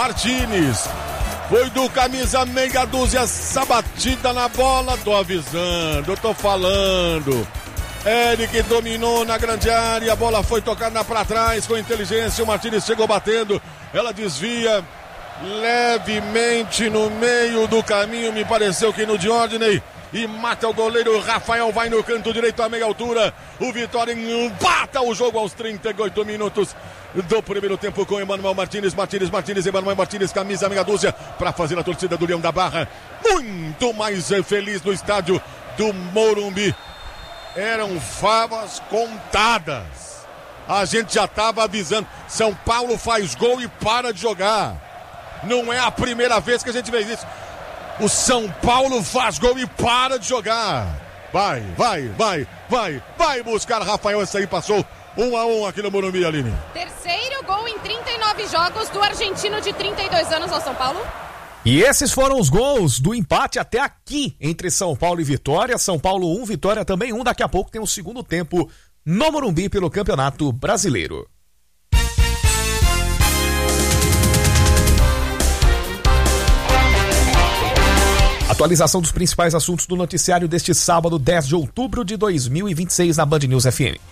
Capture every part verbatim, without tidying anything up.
Martínez. Foi do camisa meia dúzia, essa batida na bola. Tô avisando, eu tô falando. Eric dominou na grande área, a bola foi tocada pra trás com inteligência. O Martínez chegou batendo, ela desvia levemente no meio do caminho, me pareceu que no Diógenes, e mata o goleiro. Rafael vai no canto direito a meia altura. O Vitória empata o jogo aos trinta e oito minutos do primeiro tempo com Emanuel Martínez. Martínez, Martínez, Emanuel Martínez, camisa meia dúzia, para fazer a torcida do Leão da Barra muito mais feliz no estádio do Morumbi. Eram favas contadas. A gente já estava avisando. São Paulo faz gol e para de jogar. Não é a primeira vez que a gente vê isso. O São Paulo faz gol e para de jogar. Vai, vai, vai, vai, vai buscar Rafael. Essa aí passou um a um aqui no Morumbi, Aline. Terceiro gol em trinta e nove jogos do argentino de trinta e dois anos ao São Paulo. E esses foram os gols do empate até aqui entre São Paulo e Vitória. São Paulo um, Vitória também um. Daqui a pouco tem o segundo tempo no Morumbi pelo Campeonato Brasileiro. Atualização dos principais assuntos do noticiário deste sábado, dez de outubro de dois mil e vinte e seis, na Band News F M.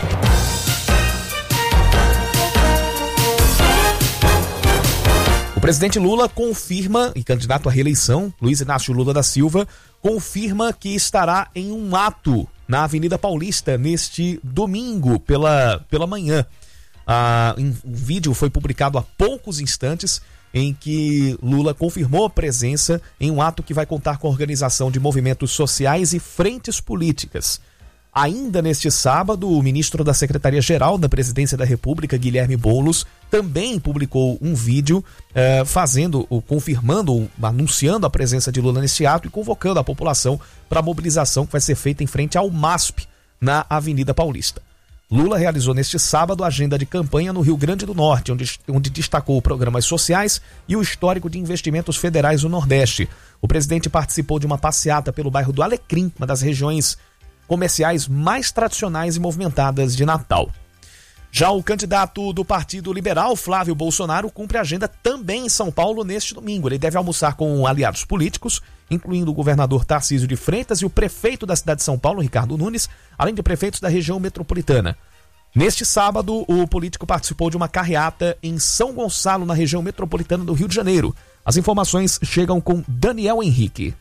O presidente Lula confirma, e candidato à reeleição, Luiz Inácio Lula da Silva, confirma que estará em um ato na Avenida Paulista neste domingo pela, pela manhã. Ah, um vídeo foi publicado há poucos instantes em que Lula confirmou a presença em um ato que vai contar com a organização de movimentos sociais e frentes políticas. Ainda neste sábado, o ministro da Secretaria-Geral da Presidência da República, Guilherme Boulos, também publicou um vídeo eh, fazendo, confirmando, anunciando a presença de Lula neste ato e convocando a população para a mobilização que vai ser feita em frente ao MASP, na Avenida Paulista. Lula realizou neste sábado a agenda de campanha no Rio Grande do Norte, onde, onde destacou programas sociais e o histórico de investimentos federais no Nordeste. O presidente participou de uma passeata pelo bairro do Alecrim, uma das regiões comerciais mais tradicionais e movimentadas de Natal. Já o candidato do Partido Liberal, Flávio Bolsonaro, cumpre a agenda também em São Paulo neste domingo. Ele deve almoçar com aliados políticos, incluindo o governador Tarcísio de Freitas e o prefeito da cidade de São Paulo, Ricardo Nunes, além de prefeitos da região metropolitana. Neste sábado, o político participou de uma carreata em São Gonçalo, na região metropolitana do Rio de Janeiro. As informações chegam com Daniel Henrique.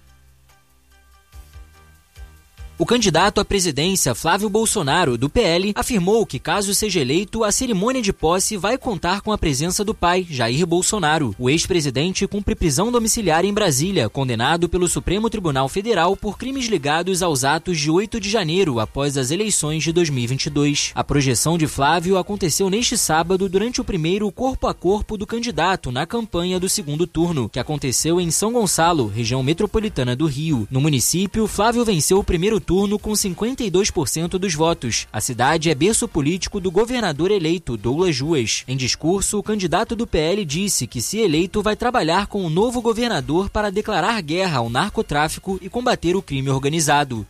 O candidato à presidência, Flávio Bolsonaro, do P L, afirmou que, caso seja eleito, a cerimônia de posse vai contar com a presença do pai, Jair Bolsonaro. O ex-presidente cumpre prisão domiciliar em Brasília, condenado pelo Supremo Tribunal Federal por crimes ligados aos atos de oito de janeiro, após as eleições de dois mil e vinte e dois. A projeção de Flávio aconteceu neste sábado durante o primeiro corpo a corpo do candidato na campanha do segundo turno, que aconteceu em São Gonçalo, região metropolitana do Rio. No município, Flávio venceu o primeiro turno turno com cinquenta e dois por cento dos votos. A cidade é berço político do governador eleito, Douglas Ruas. Em discurso, o candidato do P L disse que, se eleito, vai trabalhar com o novo governador para declarar guerra ao narcotráfico e combater o crime organizado.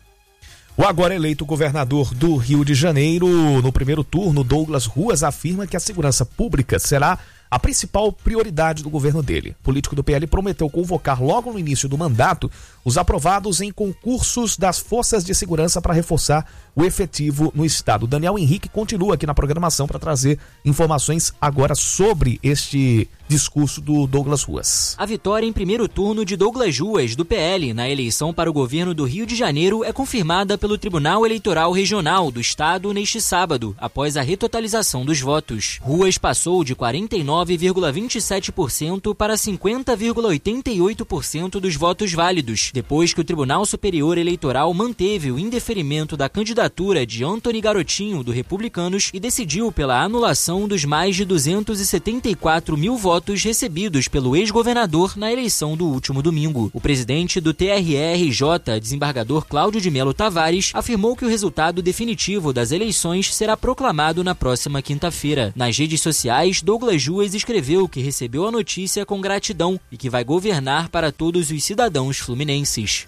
O agora eleito governador do Rio de Janeiro, no primeiro turno, Douglas Ruas, afirma que a segurança pública será a principal prioridade do governo dele. O político do P L prometeu convocar logo no início do mandato os aprovados em concursos das forças de segurança para reforçar o efetivo no estado. Daniel Henrique continua aqui na programação para trazer informações agora sobre este discurso do Douglas Ruas. A vitória em primeiro turno de Douglas Ruas, do P L, na eleição para o governo do Rio de Janeiro é confirmada pelo Tribunal Eleitoral Regional do Estado neste sábado, após a retotalização dos votos. Ruas passou de quarenta e nove vírgula vinte e sete por cento para cinquenta vírgula oitenta e oito por cento dos votos válidos, depois que o Tribunal Superior Eleitoral manteve o indeferimento da candidatura de Antony Garotinho, do Republicanos, e decidiu pela anulação dos mais de duzentos e setenta e quatro mil votos recebidos pelo ex-governador na eleição do último domingo. O presidente do T R R J, desembargador Cláudio de Melo Tavares, afirmou que o resultado definitivo das eleições será proclamado na próxima quinta-feira. Nas redes sociais, Douglas Ruas escreveu que recebeu a notícia com gratidão e que vai governar para todos os cidadãos fluminenses.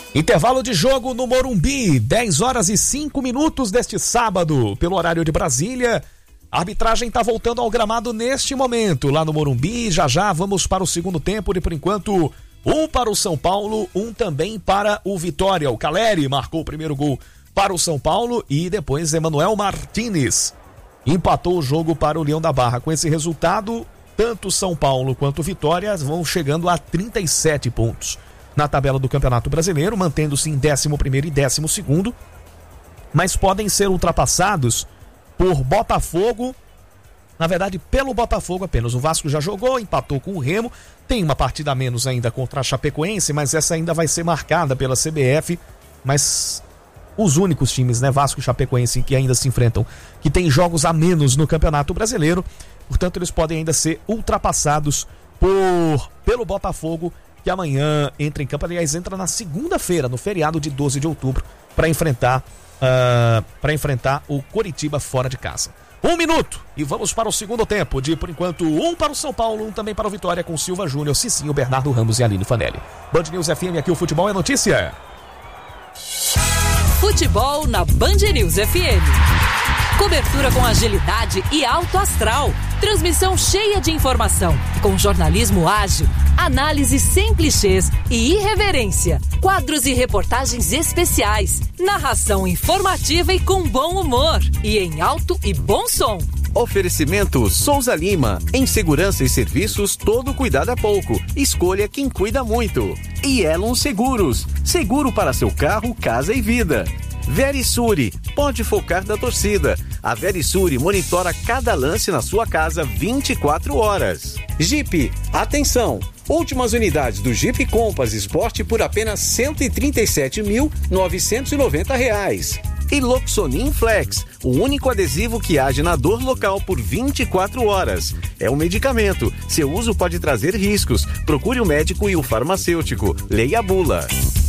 Intervalo de jogo no Morumbi, dez horas e cinco minutos deste sábado, pelo horário de Brasília. A arbitragem está voltando ao gramado neste momento, lá no Morumbi. Já já vamos para o segundo tempo, e por enquanto, um para o São Paulo, um também para o Vitória. O Caleri marcou o primeiro gol para o São Paulo e depois Emanuel Martínez empatou o jogo para o Leão da Barra. Com esse resultado, tanto São Paulo quanto Vitória vão chegando a trinta e sete pontos na tabela do Campeonato Brasileiro, mantendo-se em décimo primeiro e décimo segundo, mas podem ser ultrapassados por Botafogo, na verdade pelo Botafogo apenas. O Vasco já jogou, empatou com o Remo, tem uma partida a menos ainda contra a Chapecoense, mas essa ainda vai ser marcada pela C B F, mas os únicos times, né, Vasco e Chapecoense, que ainda se enfrentam, que tem jogos a menos no Campeonato Brasileiro, portanto eles podem ainda ser ultrapassados por pelo Botafogo, que amanhã entra em campo, aliás, entra na segunda-feira, no feriado de doze de outubro, para enfrentar, uh, para enfrentar o Coritiba fora de casa. Um minuto e vamos para o segundo tempo, de, por enquanto, um para o São Paulo, um também para o Vitória, com Silva Júnior, Cicinho, Bernardo Ramos e Aline Fanelli. Band News F M, aqui o futebol é notícia. Futebol na Band News F M. Cobertura com agilidade e alto astral. Transmissão cheia de informação. Com jornalismo ágil, análise sem clichês e irreverência. Quadros e reportagens especiais. Narração informativa e com bom humor. E em alto e bom som. Oferecimento Souza Lima. Em segurança e serviços, todo cuidado é pouco. Escolha quem cuida muito. E Elon Seguros. Seguro para seu carro, casa e vida. Verisure, pode focar da torcida. A Verisure monitora cada lance na sua casa vinte e quatro horas. Jeep, atenção! Últimas unidades do Jeep Compass Sport por apenas cento e trinta e sete mil novecentos e noventa reais. E Loxonin Flex, o único adesivo que age na dor local por vinte e quatro horas. É um medicamento. Seu uso pode trazer riscos. Procure o médico e o farmacêutico. Leia a bula.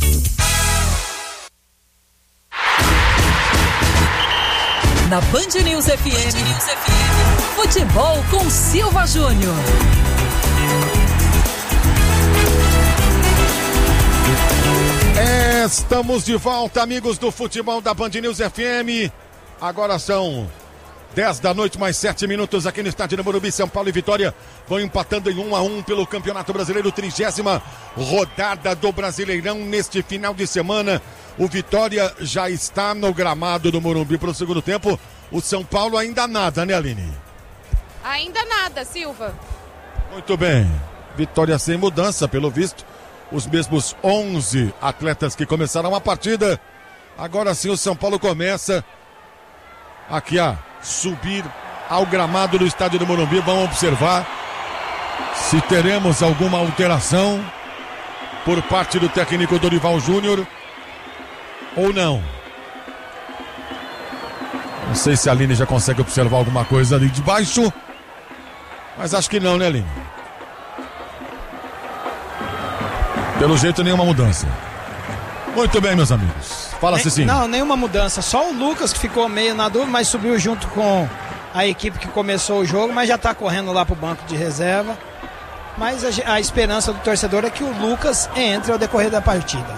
Na Band News F M, Band News F M. Futebol com Silva Júnior. Estamos de volta, amigos do futebol da Band News F M. Agora são dez da noite, mais sete minutos aqui no estádio do Morumbi. São Paulo e Vitória vão empatando em um a um pelo Campeonato Brasileiro, trigésima rodada do Brasileirão neste final de semana. O Vitória já está no gramado do Morumbi para o segundo tempo. O São Paulo ainda nada, né, Aline? Ainda nada, Silva. Muito bem. Vitória sem mudança, pelo visto. Os mesmos onze atletas que começaram a partida. Agora sim o São Paulo começa aqui a subir ao gramado do estádio do Morumbi. Vamos observar se teremos alguma alteração por parte do técnico Dorival Júnior ou não. Não sei se a Aline já consegue observar alguma coisa ali de baixo, mas acho que não, né, Aline? Pelo jeito, nenhuma mudança. Muito bem, meus amigos. Fala, Nem, Cicinho. Não, nenhuma mudança. Só o Lucas que ficou meio na dúvida, mas subiu junto com a equipe que começou o jogo, mas já está correndo lá pro banco de reserva. Mas a, a esperança do torcedor é que o Lucas entre ao decorrer da partida.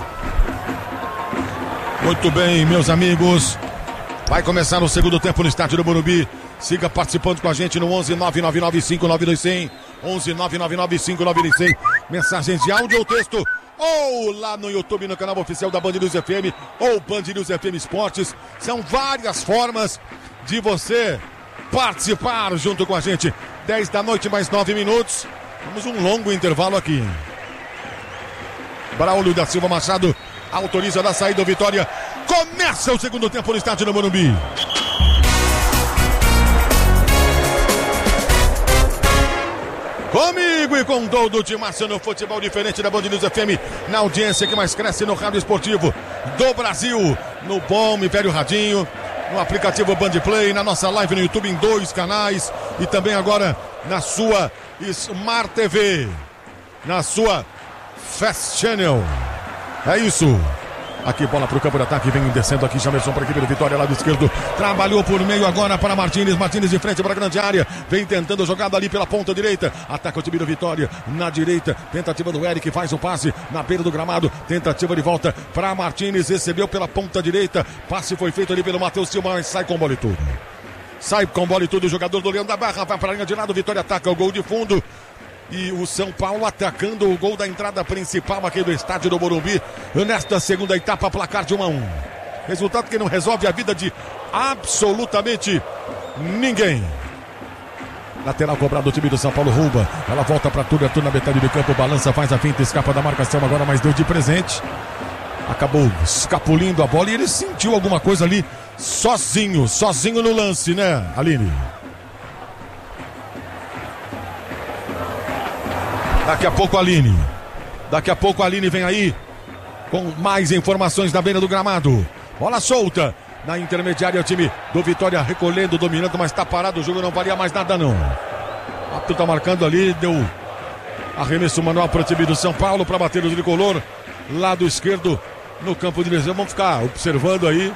Muito bem, meus amigos. Vai começar o segundo tempo no estádio do Morumbi. Siga participando com a gente no onze nove nove nove cinco nove dois zero zero. onze nove nove nove cinco nove dois zero zero. Mensagens de áudio ou texto, ou lá no YouTube, no canal oficial da Band News F M, ou Band News F M Esportes. São várias formas de você participar junto com a gente. dez da noite, mais nove minutos. Temos um longo intervalo aqui. Braulio da Silva Machado autoriza da saída do Vitória. Começa o segundo tempo no estádio do Morumbi. Comigo e com todo o Timácio no futebol diferente da Band News F M, na audiência que mais cresce no rádio esportivo do Brasil, no bom e velho radinho, no aplicativo Band Play, na nossa live no YouTube em dois canais e também agora na sua Smart T V, na sua Fast Channel. É isso. Aqui, bola pro campo de ataque, vem descendo aqui, Jamerson para a equipe do Vitória, lado esquerdo, trabalhou por meio agora para Martínez, Martínez de frente para a grande área, vem tentando jogada ali pela ponta direita, ataca o time do Vitória, na direita, tentativa do Eric, faz o passe na beira do gramado, tentativa de volta para Martínez, recebeu pela ponta direita, passe foi feito ali pelo Matheus Silva, mas sai com bola e tudo. Sai com bola e tudo, o jogador do Leão da Barra, vai para a linha de lado, Vitória ataca o gol de fundo. E o São Paulo atacando o gol da entrada principal aqui do estádio do Morumbi. Nesta segunda etapa, placar de um a um. Resultado que não resolve a vida de absolutamente ninguém. Lateral cobrado do time do São Paulo, rouba. Ela volta para tudo, Arthur na metade do campo, balança, faz a finta, escapa da marcação agora, mas deu de presente. Acabou escapulindo a bola e ele sentiu alguma coisa ali sozinho, sozinho no lance, né, Aline? Daqui a pouco a Aline. Daqui a pouco a Aline vem aí com mais informações da beira do gramado. Bola solta. Na intermediária o time do Vitória recolhendo, dominando, mas está parado. O jogo não valia mais nada não. O árbitro está marcando ali. Deu arremesso manual para o time do São Paulo para bater o tricolor. Lado esquerdo no campo de lesão. Vamos ficar observando aí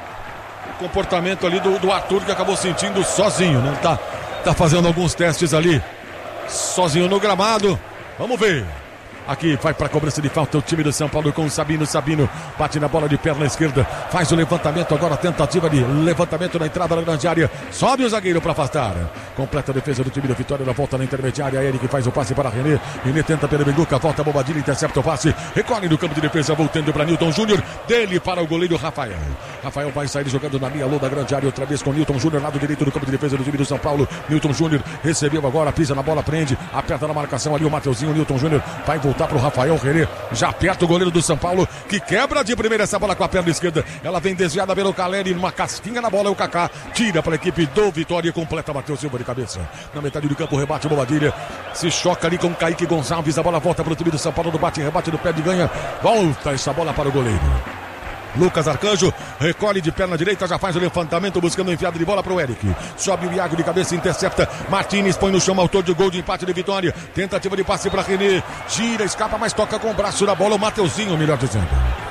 o comportamento ali do, do Arthur, que acabou sentindo sozinho. Não está tá fazendo alguns testes ali sozinho no gramado. Vamos ver. Aqui vai para a cobrança de falta o time do São Paulo com o Sabino. Sabino bate na bola de perna esquerda. Faz o levantamento agora. Tentativa de levantamento na entrada da grande área. Sobe o zagueiro para afastar. Completa a defesa do time do Vitória. Na volta na intermediária. Eric faz o passe para René. René tenta pela Benguca. Volta a Bobadilha. Intercepta o passe. Recolhe no campo de defesa. Voltando para Newton Júnior. Dele para o goleiro Rafael. Rafael vai sair jogando na meia lua da grande área. Outra vez com Newton Júnior. Lado direito do campo de defesa do time do São Paulo. Newton Júnior recebeu agora. Pisa na bola. Prende. Aperta na marcação ali o Mateuzinho. Newton Júnior vai voltar para o Rafael René, já aperta o goleiro do São Paulo, que quebra de primeira essa bola com a perna esquerda. Ela vem desviada pelo Caleri, numa casquinha na bola, o Kaká tira para a equipe do Vitória, completa, Matheus Silva de cabeça. Na metade do campo, rebate Bobadilha, se choca ali com Kaique Gonçalves, a bola volta para o time do São Paulo, do bate, rebate do pé de ganha, volta essa bola para o goleiro. Lucas Arcanjo recolhe de perna direita, já faz o levantamento buscando a enfiada de bola para o Eric. Sobe o Iago de cabeça, intercepta. Martínez põe no chão, autor de gol de empate de Vitória. Tentativa de passe para René. Gira, escapa, mas toca com o braço da bola o Mateuzinho, melhor dizendo.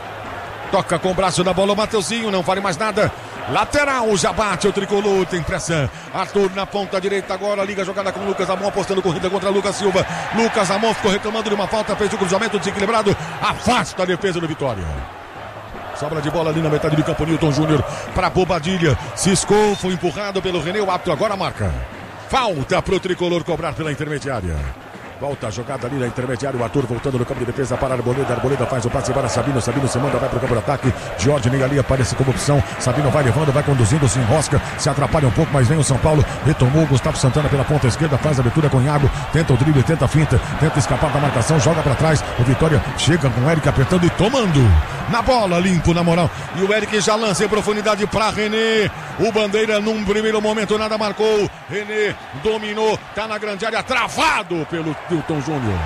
Toca com o braço da bola o Mateuzinho, não vale mais nada. Lateral, já bate o tricolor, tem pressão. Arthur na ponta direita agora, liga a jogada com o Lucas Amon, apostando corrida contra Lucas Silva. Lucas Amon ficou reclamando de uma falta, fez o cruzamento desequilibrado, afasta a defesa do Vitória. Sobra de bola ali na metade do campo, Newton Júnior para Bobadilha. Ciscou, foi empurrado pelo René, o árbitro agora marca. Falta para o tricolor cobrar pela intermediária. Volta a jogada ali na intermediária, o Arthur voltando no campo de defesa para Arboleda. Arboleda faz o passe para Sabino. Sabino se manda, vai para o campo de ataque. Jorge nem ali aparece como opção. Sabino vai levando, vai conduzindo, se enrosca, se atrapalha um pouco, mas vem o São Paulo. Retomou Gustavo Santana pela ponta esquerda, faz a abertura com Iago. Tenta o drible, tenta a finta, tenta escapar da marcação, joga para trás. O Vitória chega com o Eric apertando e tomando. Na bola, limpo na moral. E o Eric já lança em profundidade para René. O Bandeira num primeiro momento nada marcou. René dominou, tá na grande área, travado pelo Newton Júnior.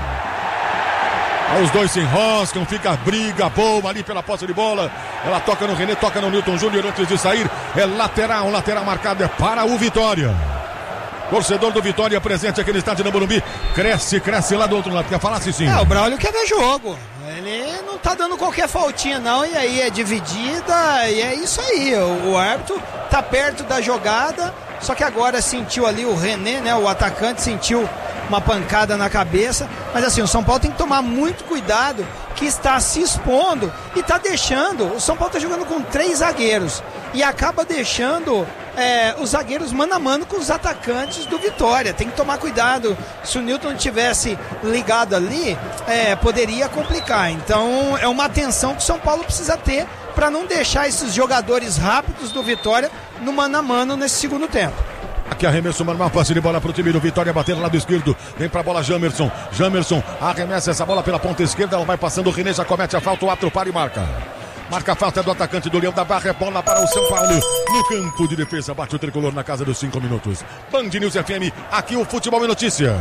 Os dois se enroscam, fica a briga boa ali pela posse de bola. Ela toca no René, toca no Newton Júnior antes de sair. É lateral, lateral marcado é para o Vitória. Torcedor do Vitória presente aqui no estádio do Morumbi. Cresce, cresce lá do outro lado. Quer falar, Cicinho? É, o Braulio quer ver jogo. Ele não tá dando qualquer faltinha não, e aí é dividida, e é isso aí. O, o árbitro tá perto da jogada, só que agora sentiu ali o René, né, o atacante, sentiu uma pancada na cabeça, mas assim, o São Paulo tem que tomar muito cuidado, que está se expondo e está deixando, o São Paulo está jogando com três zagueiros e acaba deixando é, os zagueiros mano a mano com os atacantes do Vitória. Tem que tomar cuidado, se o Newton tivesse ligado ali, é, poderia complicar. Então é uma atenção que o São Paulo precisa ter para não deixar esses jogadores rápidos do Vitória no mano a mano nesse segundo tempo. Aqui arremesso manual, passe de bola para o time do Vitória, bater no lado esquerdo, vem para a bola Jamerson, Jamerson arremessa essa bola pela ponta esquerda, ela vai passando, o René já comete a falta, o árbitro para e marca. Marca a falta do atacante do Leão da Barra, é bola para o São Paulo, no campo de defesa, bate o tricolor na casa dos cinco minutos. Band News F M, aqui o Futebol é Notícia.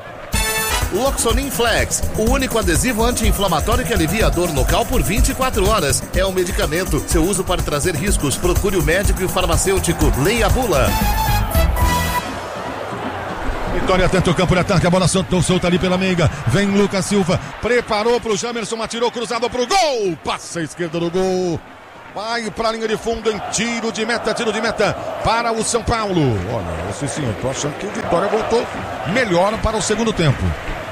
Loxonin Flex, o único adesivo anti-inflamatório que alivia a dor local por vinte e quatro horas. É um medicamento, seu uso pode trazer riscos, procure o médico e o farmacêutico, leia a bula. Vitória tenta o campo de ataque, a bola soltou, solta ali pela meiga. Vem Lucas Silva, preparou pro Jamerson, atirou cruzado pro gol. Passa a esquerda do gol. Vai para a linha de fundo em tiro de meta, tiro de meta para o São Paulo. Olha, esse sim, eu tô achando que o Vitória voltou melhor para o segundo tempo.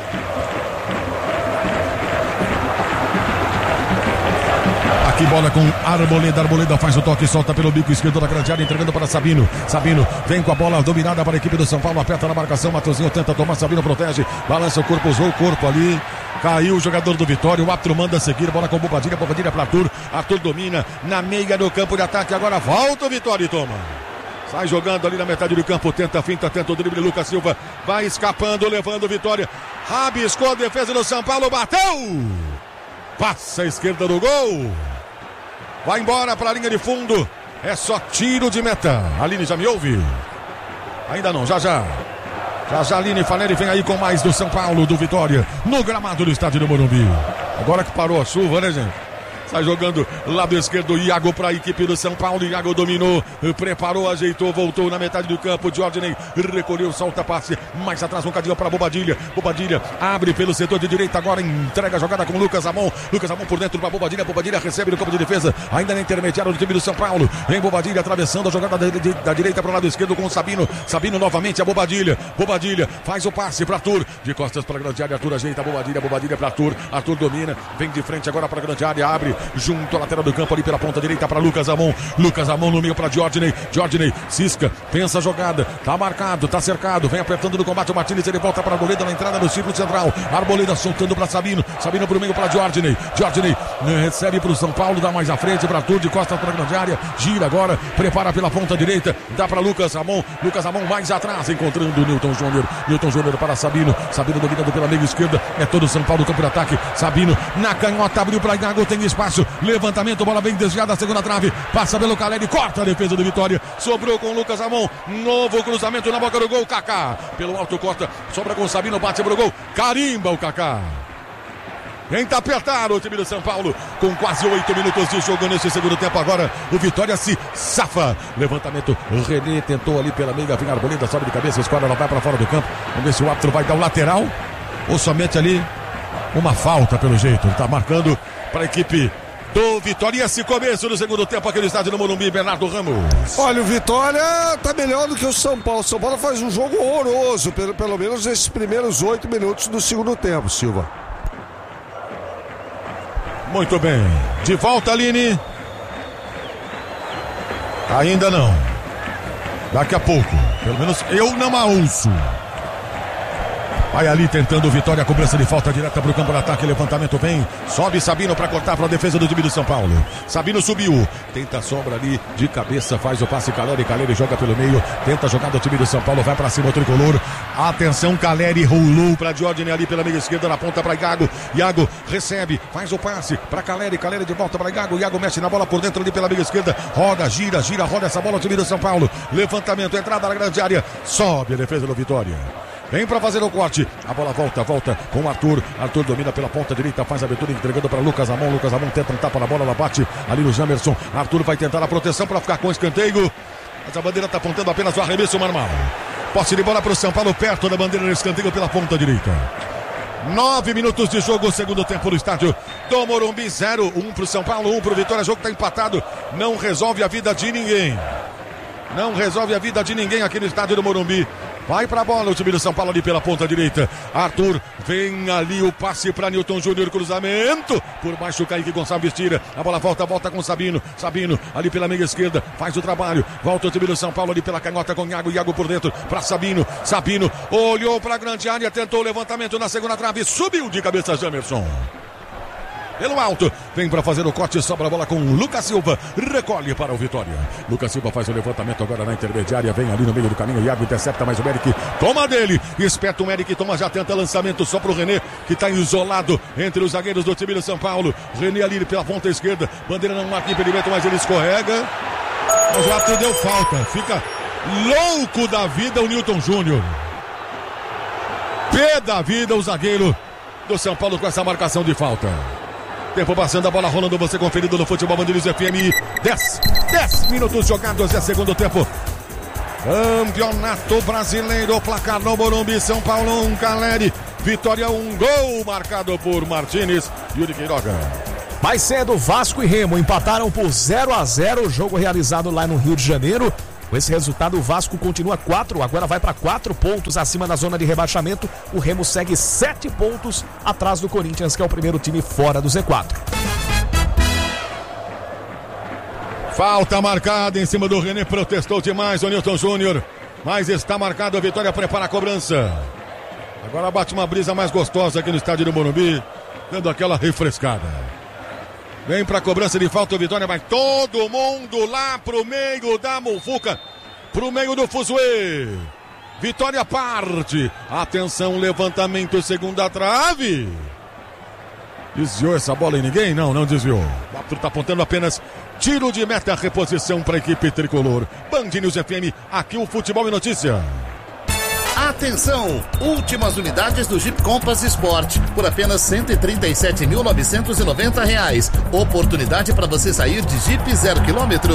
Aqui bola com Arboleda, Arboleda faz o toque, solta pelo bico esquerdo da grande área, entregando para Sabino. Sabino vem com a bola dominada para a equipe do São Paulo, aperta na marcação, Matosinho tenta tomar, Sabino protege, balança o corpo, usou o corpo ali. Caiu o jogador do Vitória, o árbitro manda seguir, bola com Bobadilha, Bobadilha para Arthur, Arthur domina na meia do campo de ataque, agora volta o Vitória e toma. Sai jogando ali na metade do campo, tenta a finta, tenta o drible, Lucas Silva vai escapando, levando o Vitória, rabiscou a defesa do São Paulo, bateu! Passa a esquerda do gol, vai embora para a linha de fundo, é só tiro de meta. Aline, já me ouve? Ainda não, já já. Já já Aline Fanelli vem aí com mais do São Paulo, do Vitória, no gramado do estádio do Morumbi. Agora que parou a chuva, né, gente? Sai jogando lado esquerdo, Iago para a equipe do São Paulo. Iago dominou, preparou, ajeitou, voltou na metade do campo. Jorginei recolheu, solta passe. Mais atrás, um cadinho para Bobadilha. Bobadilha abre pelo setor de direita. Agora entrega a jogada com Lucas Amon. Lucas Amon por dentro para Bobadilha. Bobadilha recebe no campo de defesa. Ainda na intermediária do time do São Paulo. Vem Bobadilha atravessando a jogada da, de, da direita para o lado esquerdo com o Sabino. Sabino novamente a Bobadilha. Bobadilha faz o passe para Arthur. De costas para a grande área. Arthur ajeita a Bobadilha. Bobadilha para Arthur. Arthur domina. Vem de frente agora para a grande área. Abre junto à lateral do campo ali pela ponta direita para Lucas Amon. Lucas Amon no meio para Jorginei. Jorginei cisca, pensa a jogada, tá marcado, tá cercado, vem apertando no combate o Martins, ele volta para a Arboleda na entrada do círculo central. Arboleda soltando para Sabino, Sabino pro meio para Jorginei. Jorginei recebe para o São Paulo, dá mais à frente para Arthur, de costas para a grande área, gira agora, prepara pela ponta direita, dá para Lucas Amon. Lucas Amon mais atrás, encontrando o Newton Júnior. Newton Júnior para Sabino, Sabino dominando pela meia esquerda, é todo o São Paulo campo de ataque. Sabino na canhota, abriu para Iago, tem espaço, levantamento, bola bem desviada, segunda trave, passa pelo Caleri, corta a defesa do Vitória, sobrou com o Lucas Amon, novo cruzamento na boca do gol, Kaká, pelo alto corta, sobra com o Sabino, bate pro gol, carimba o Kaká. Tenta apertar o time do São Paulo, com quase oito minutos de jogo nesse segundo tempo. Agora o Vitória se safa. Levantamento, o René tentou ali pela meia, vem a Arboleda, sobe de cabeça, a esquadra ela vai para fora do campo. Vamos ver se o árbitro vai dar o lateral ou somente ali uma falta pelo jeito. Ele está marcando para a equipe do Vitória. Esse começo do segundo tempo aqui no estádio do Morumbi, Bernardo Ramos. Olha, o Vitória tá melhor do que o São Paulo. O São Paulo faz um jogo horroroso, pelo, pelo menos nesses primeiros oito minutos do segundo tempo, Silva. Muito bem. De volta, Aline. Ainda não. Daqui a pouco. Pelo menos eu não a ouço. Vai ali tentando o Vitória, cobrança de falta direta para o campo de ataque, levantamento vem, sobe Sabino para cortar para a defesa do time do São Paulo. Sabino subiu, tenta a sombra ali de cabeça, faz o passe Caleri, Caleri joga pelo meio, tenta a jogada do time do São Paulo, vai para cima o tricolor. Atenção, Caleri rolou para Jorginei ali pela meia esquerda, na ponta para Iago. Iago recebe, faz o passe para Caleri, Caleri de volta para Iago. Iago mexe na bola por dentro ali pela meia esquerda, roda, gira, gira, roda essa bola o time do São Paulo. Levantamento, entrada na grande área, sobe a defesa do Vitória. Vem para fazer o corte, a bola volta, volta com o Arthur, Arthur domina pela ponta direita, faz a abertura entregando para Lucas Amon, Lucas Amon tenta um tapa na bola, ela bate ali no Jamerson, Arthur vai tentar a proteção para ficar com o escanteio, mas a bandeira está apontando apenas o arremesso normal. Posse de bola para o São Paulo, perto da bandeira do escanteio pela ponta direita. Nove minutos de jogo, segundo tempo no estádio do Morumbi, zero, um para o São Paulo, um para o Vitória, jogo está empatado, não resolve a vida de ninguém. Não resolve a vida de ninguém aqui no estádio do Morumbi. Vai pra bola o time do São Paulo ali pela ponta direita. Arthur, vem ali o passe para Newton Júnior, cruzamento. Por baixo, Kaique Gonçalves tira. A bola volta, volta com Sabino. Sabino ali pela meia esquerda, faz o trabalho. Volta o time do São Paulo ali pela canhota com Iago. Iago por dentro para Sabino. Sabino olhou pra grande área, tentou o levantamento na segunda trave. Subiu de cabeça Jamerson. Pelo alto, vem para fazer o corte, sobra a bola com Lucas Silva, recolhe para o Vitória. Lucas Silva faz o levantamento agora na intermediária, vem ali no meio do caminho, Iago intercepta, mas o Eric toma dele, esperto o Eric, toma, já tenta lançamento só para o René, que está isolado entre os zagueiros do time do São Paulo. René ali pela ponta esquerda, bandeira não marca impedimento, mas ele escorrega, mas o árbitro deu falta, fica louco da vida o Newton Júnior. Pé da vida o zagueiro do São Paulo com essa marcação de falta. Tempo passando, a bola rolando, você conferido no Futebol Band News F M. dez, dez minutos jogados, é segundo tempo. Campeonato Brasileiro, placar no Morumbi, São Paulo um, Caleri, Vitória um, gol marcado por Martínez, Yuri Queiroga. Mais cedo, Vasco e Remo empataram por zero a zero, o jogo realizado lá no Rio de Janeiro. Com esse resultado, o Vasco continua quatro, agora vai para quatro pontos acima da zona de rebaixamento. O Remo segue sete pontos atrás do Corinthians, que é o primeiro time fora do Z quatro. Falta marcada em cima do René, protestou demais o Nilton Júnior, mas está marcado, a Vitória prepara a cobrança. Agora bate uma brisa mais gostosa aqui no estádio do Morumbi, dando aquela refrescada. Vem para a cobrança de falta, o Vitória vai todo mundo lá pro meio da muvuca, pro meio do fuzuê. Vitória parte, atenção, levantamento, segunda trave. Desviou essa bola em ninguém? Não, não desviou. O árbitro está apontando apenas tiro de meta, reposição para a equipe tricolor. Band News F M, aqui o Futebol e Notícia. Atenção! Últimas unidades do Jeep Compass Sport por apenas cento e trinta e sete mil novecentos e noventa reais. Oportunidade para você sair de Jeep zero quilômetro.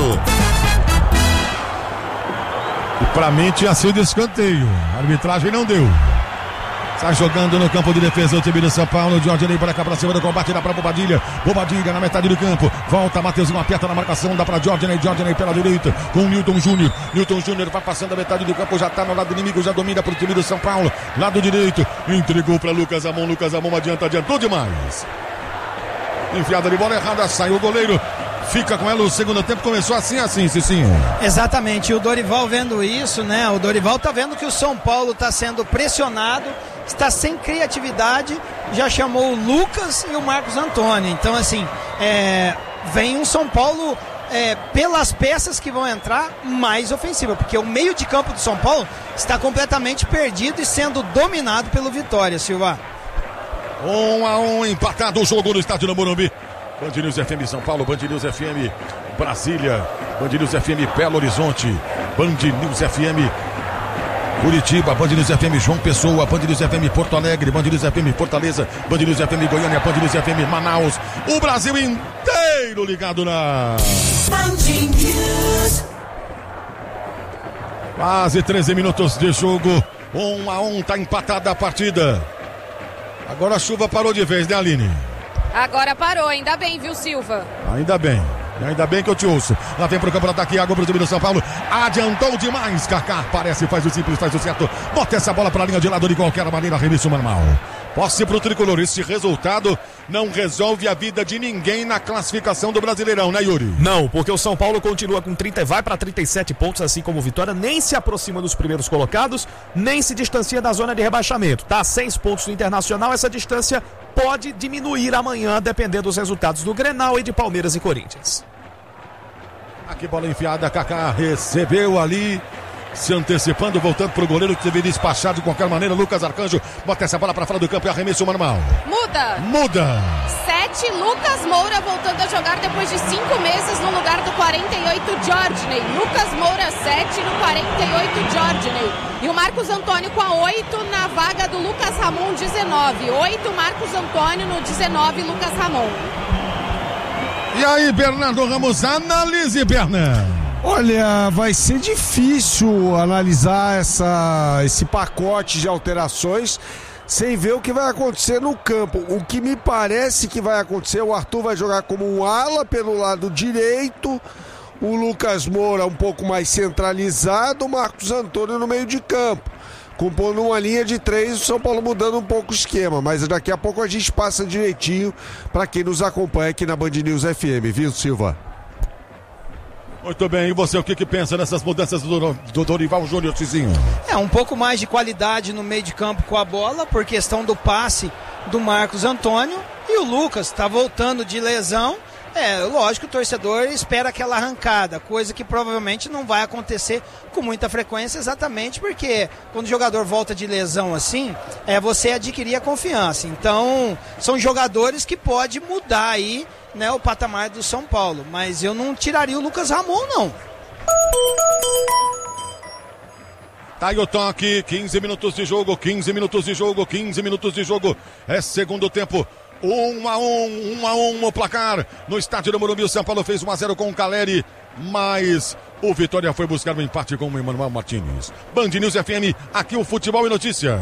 E para mim tinha sido escanteio. A arbitragem não deu. Sai jogando no campo de defesa o time do São Paulo. Jorge Ney para cá para cima do combate, dá para Bobadilha. Bobadilha na metade do campo. Volta, Mateuzinho aperta na marcação, dá para Jorge Ney. Jorge Ney pela direita com o Nilton Júnior. Nilton Júnior vai passando a metade do campo, já está no lado inimigo, já domina para o time do São Paulo. Lado direito, entregou para Lucas Amon. Lucas Amon adianta, adiantou demais. Enfiada de bola errada, saiu o goleiro. Fica com ela, o segundo tempo começou assim, assim, Cicinho. Exatamente, e o Dorival vendo isso, né? O Dorival tá vendo que o São Paulo está sendo pressionado, está sem criatividade, já chamou o Lucas e o Marcos Antônio. Então, assim, é, vem um São Paulo, é, pelas peças que vão entrar, mais ofensiva, porque o meio de campo do São Paulo está completamente perdido e sendo dominado pelo Vitória, Silva. Um a um, empatado o jogo no estádio do Morumbi. Band News F M São Paulo, Band News F M Brasília, Band News F M Belo Horizonte, Band News F M Curitiba, Band News F M João Pessoa, Band News F M Porto Alegre, Band News F M Fortaleza, Band News F M Goiânia, Band News F M Manaus, o Brasil inteiro ligado na Band News. Quase treze minutos de jogo, um a um, tá empatada a partida. Agora a chuva parou de vez, né, Aline? Agora parou, ainda bem, viu, Silva? Ainda bem. Ainda bem que eu te ouço. Lá vem pro campo do ataque, água pro time do São Paulo. Adiantou demais, Kaká. Parece, faz o simples, faz o certo. Bota essa bola pra linha de lado de qualquer maneira, arremesso normal. Posse pro tricolor. Esse resultado não resolve a vida de ninguém na classificação do Brasileirão, né, Yuri? Não, porque o São Paulo continua com trinta, vai para trinta e sete pontos, assim como o Vitória, nem se aproxima dos primeiros colocados, nem se distancia da zona de rebaixamento. Tá a seis pontos do Internacional, essa distância pode diminuir amanhã, dependendo dos resultados do Grenal e de Palmeiras e Corinthians. Aqui bola enfiada, Kaká recebeu ali, se antecipando, voltando pro goleiro que deveria despachar de qualquer maneira. Lucas Arcanjo bota essa bola para fora do campo e arremesso normal. Muda. Muda. Sete, Lucas Moura voltando a jogar depois de cinco meses no lugar do quarenta e oito, Jorginey. Lucas Moura, sete no quarenta e oito, Jorginey. E o Marcos Antônio com a oito na vaga do Lucas Ramon, dezenove. oito, Marcos Antônio no dezenove, Lucas Ramon. E aí, Bernardo Ramos, analise, Bernardo. Olha, vai ser difícil analisar essa, esse pacote de alterações sem ver o que vai acontecer no campo. O que me parece que vai acontecer, o Arthur vai jogar como um ala pelo lado direito, o Lucas Moura um pouco mais centralizado, o Marcos Antônio no meio de campo, compondo uma linha de três, o São Paulo mudando um pouco o esquema, mas daqui a pouco a gente passa direitinho para quem nos acompanha aqui na Band News F M, viu, Silva? Muito bem, e você, o que, que pensa nessas mudanças do, do Dorival Júnior, Cizinho? É, um pouco mais de qualidade no meio de campo com a bola, por questão do passe do Marcos Antônio, e o Lucas está voltando de lesão. É, lógico, o torcedor espera aquela arrancada, coisa que provavelmente não vai acontecer com muita frequência, exatamente porque quando o jogador volta de lesão assim, é você adquirir a confiança. Então, são jogadores que podem mudar aí, né, o patamar do São Paulo, mas eu não tiraria o Lucas Ramon, não. Tá aí o toque, quinze minutos de jogo, quinze minutos de jogo, quinze minutos de jogo, é segundo tempo. Um a um, um a um o placar no estádio do Morumbi. O São Paulo fez um a zero com o Caleri, mas O Vitória foi buscar o empate com o Emanuel Martins. Band News F M, aqui o Futebol e Notícia.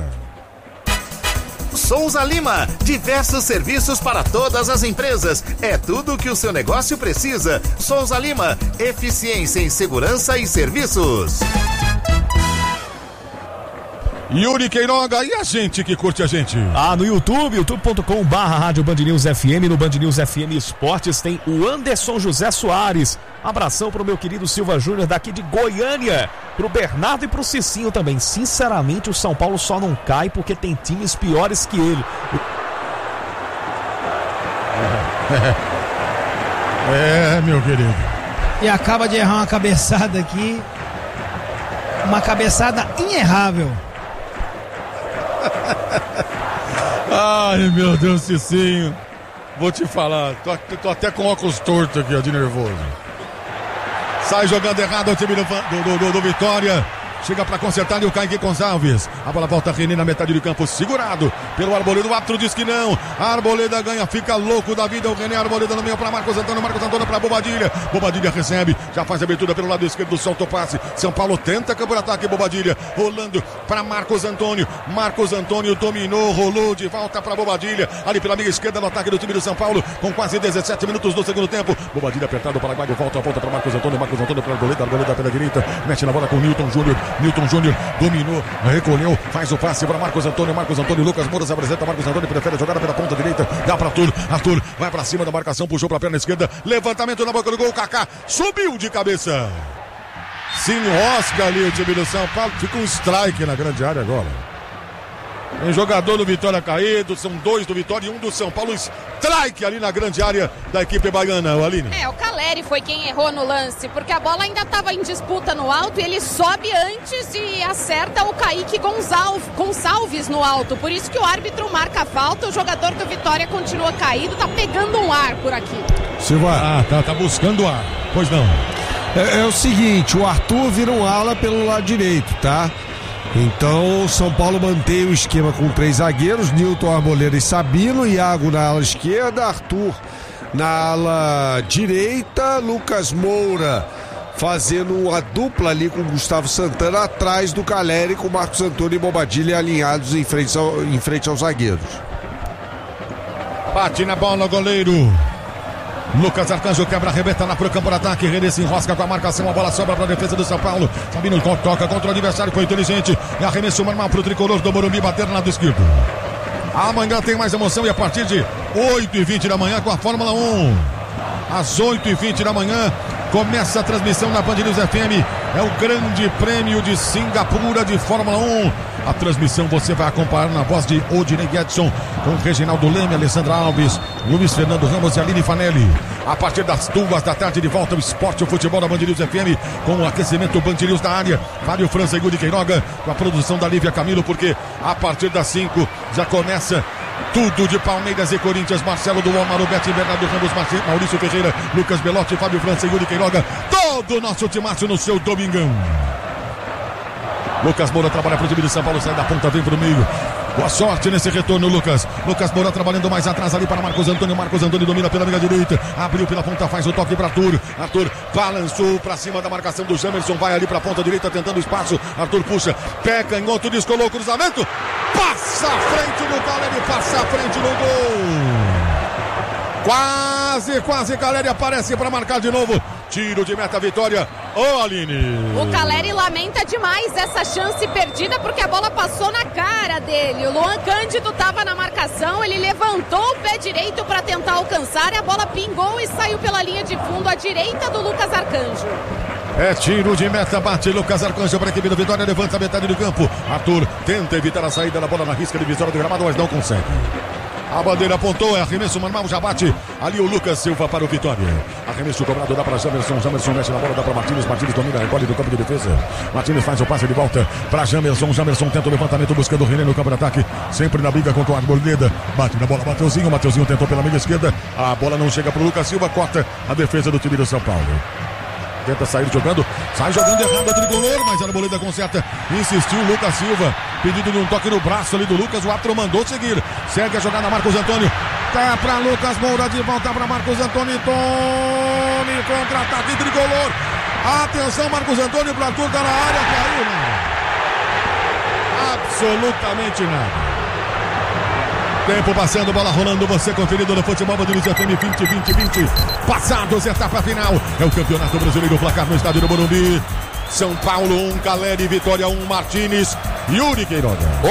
Souza Lima, diversos serviços para todas as empresas. É tudo o que o seu negócio precisa. Souza Lima, eficiência em segurança e serviços. Yuri Queiroga, e a gente que curte a gente? Ah, no YouTube, youtube ponto com barra Rádio Band News F M. No Band News F M Esportes tem o Anderson José Soares. Abração pro meu querido Silva Júnior daqui de Goiânia. Pro Bernardo e pro Cicinho também. Sinceramente, o São Paulo só não cai porque tem times piores que ele. É, meu querido. E acaba de errar uma cabeçada aqui. Uma cabeçada inerrável. Ai, meu Deus, Cicinho. Vou te falar, tô, tô até com óculos torto aqui, ó, de nervoso. Sai jogando errado o time do, do, do, do Vitória. Chega pra consertar ali o Kaique Gonçalves. A bola volta a René na metade do campo, segurado pelo Arboleda. O árbitro diz que não. A Arboleda ganha, fica louco da vida. O René Arboleda no meio pra Marcos Antônio. Marcos Antônio pra Bobadilha. Bobadilha recebe, já faz a abertura pelo lado esquerdo, solta o passe. São Paulo tenta campo de ataque. Bobadilha rolando pra Marcos Antônio. Marcos Antônio dominou, rolou de volta pra Bobadilha. Ali pela meia esquerda no ataque do time do São Paulo, com quase dezessete minutos do segundo tempo. Bobadilha apertado para Paraguai, volta a volta pra Marcos Antônio. Marcos Antônio pra Arboleda. Arboleda pela direita, mete na bola com o Newton Júnior. Newton Júnior dominou, recolheu, faz o passe para Marcos Antônio. Marcos Antônio, Lucas Moura se apresenta. Marcos Antônio prefere jogar pela ponta direita, dá para Arthur. Arthur vai para cima da marcação, puxou para a perna esquerda. Levantamento na boca do gol. Kaká subiu de cabeça. Se enrosca ali o time do São Paulo. Fica um strike na grande área agora. Tem jogador do Vitória caído, são dois do Vitória e um do São Paulo. Strike ali na grande área da equipe baiana, o Aline. É, o Caleri foi quem errou no lance, porque a bola ainda estava em disputa no alto e ele sobe antes e acerta o Kaique Gonçalves, Gonçalves no alto. Por isso que o árbitro marca a falta, o jogador do Vitória continua caído, tá pegando um ar por aqui. Silva. Ah, tá, tá buscando ar. Pois não. É, é o seguinte, o Arthur vira um ala pelo lado direito, tá? Então, São Paulo mantém o esquema com três zagueiros, Newton, Arboleda e Sabino, Iago na ala esquerda, Arthur na ala direita, Lucas Moura fazendo uma dupla ali com Gustavo Santana atrás do Caleri, com Marcos Antônio e Bobadilha alinhados em frente, ao, em frente aos zagueiros. Bate na bola o goleiro Lucas Arcanjo, quebra, arrebenta lá pro campo de ataque. René se enrosca com a marcação, a bola sobra pra defesa do São Paulo. Sabino toca contra o adversário, foi inteligente. E arremesso normal pro tricolor do Morumbi, bater no lado esquerdo. Amanhã tem mais emoção e a partir de oito e vinte da manhã com a Fórmula um. Às oito e vinte da manhã começa a transmissão na Band News F M. É o Grande Prêmio de Singapura de Fórmula um. A transmissão você vai acompanhar na voz de Odinei Edson, com Reginaldo Leme, Alessandra Alves, Luiz Fernando Ramos e Aline Fanelli. A partir das duas da tarde de volta o esporte e o futebol da Band News F M, com o aquecimento Band News na área. Fábio França e Yuri Queiroga, com a produção da Lívia Camilo, porque a partir das cinco já começa tudo de Palmeiras e Corinthians. Marcelo do Omar, Beto Bernardo Ramos, Maurício Ferreira, Lucas Belotti, Fábio França e Yuri Queiroga. Todo o nosso timaço no seu domingão. Lucas Moura trabalha para o time de São Paulo, sai da ponta, vem para o meio. Boa sorte nesse retorno, Lucas. Lucas Moura trabalhando mais atrás ali para Marcos Antônio. Marcos Antônio domina pela meia direita. Abriu pela ponta, faz o toque para Arthur. Arthur balançou para cima da marcação do Jamerson. Vai ali para a ponta direita tentando espaço. Arthur puxa, pé, canhoto, descolou o cruzamento. Passa à frente do Caleri, passa à frente no gol. Quase, quase Caleri aparece para marcar de novo. Tiro de meta, Vitória. Ô, oh, Aline. O Caleri lamenta demais essa chance perdida porque a bola passou na cara dele. O Luan Cândido estava na marcação, ele levantou o pé direito para tentar alcançar e a bola pingou e saiu pela linha de fundo à direita do Lucas Arcanjo. É tiro de meta, bate Lucas Arcanjo para a equipe do Vitória, levanta a metade do campo. Arthur tenta evitar a saída da bola na risca divisória do gramado, mas não consegue. A bandeira apontou, é arremesso normal, já bate ali o Lucas Silva para o Vitória. Arremesso cobrado, dá para Jamerson, Jamerson mexe na bola, dá para Martins, Martins domina, recolhe do campo de defesa. Martins faz o passe de volta para Jamerson, Jamerson tenta o levantamento buscando o René no campo de ataque, sempre na briga contra o Arboleda. Bate na bola, Mateuzinho, Mateuzinho tentou pela meia esquerda, a bola não chega para o Lucas Silva, corta a defesa do time do São Paulo. Tenta sair jogando, sai jogando errado a tricolor, mas a Arboleda conserta, insistiu o Lucas Silva, pedido de um toque no braço ali do Lucas, o árbitro mandou seguir, segue a jogada Marcos Antônio, tá pra Lucas Moura, de volta pra Marcos Antônio, Tony, contra-ataque tricolor, Atenção, Marcos Antônio para Arthur, tá na área, caiu, não. Absolutamente nada. Tempo passando, bola rolando, você conferido no Futebol Bandeirantes F M vinte, vinte, vinte. Passados, etapa final. É o Campeonato Brasileiro, placar no estádio do Morumbi. São Paulo um, Caleri, Vitória um, Martins, Yuri Queiroga.